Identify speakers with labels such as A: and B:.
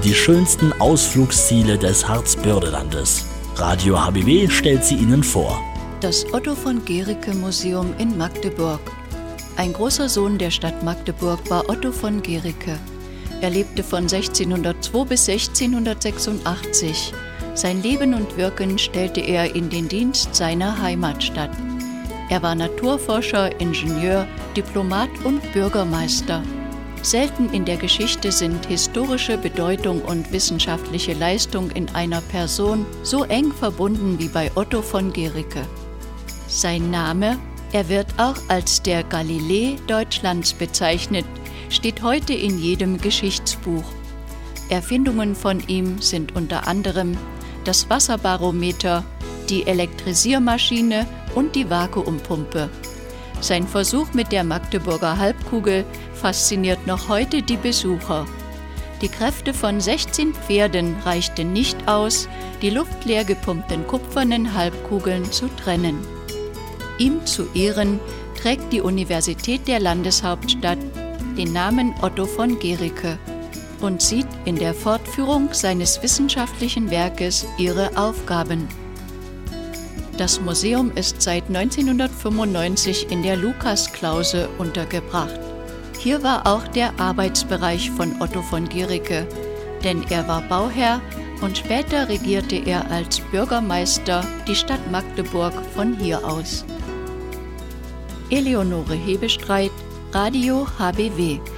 A: die schönsten Ausflugsziele des Harzbördelandes. Radio HBW stellt sie Ihnen vor.
B: Das Otto von Guericke Museum in Magdeburg. Ein großer Sohn der Stadt Magdeburg war Otto von Guericke. Er lebte von 1602 bis 1686. Sein Leben und Wirken stellte er in den Dienst seiner Heimatstadt. Er war Naturforscher, Ingenieur, Diplomat und Bürgermeister. Selten in der Geschichte sind historische Bedeutung und wissenschaftliche Leistung in einer Person so eng verbunden wie bei Otto von Guericke. Sein Name, er wird auch als der Galilei Deutschlands bezeichnet, steht heute in jedem Geschichtsbuch. Erfindungen von ihm sind unter anderem das Wasserbarometer, die Elektrisiermaschine und die Vakuumpumpe. Sein Versuch mit der Magdeburger Halbkugel fasziniert noch heute die Besucher. Die Kräfte von 16 Pferden reichten nicht aus, die luftleer gepumpten kupfernen Halbkugeln zu trennen. Ihm zu Ehren trägt die Universität der Landeshauptstadt den Namen Otto von Guericke und sieht in der Fortführung seines wissenschaftlichen Werkes ihre Aufgaben. Das Museum ist seit 1995 in der Lukasklause untergebracht. Hier war auch der Arbeitsbereich von Otto von Guericke, denn er war Bauherr und später regierte er als Bürgermeister die Stadt Magdeburg von hier aus. Eleonore Hebestreit, Radio HBW.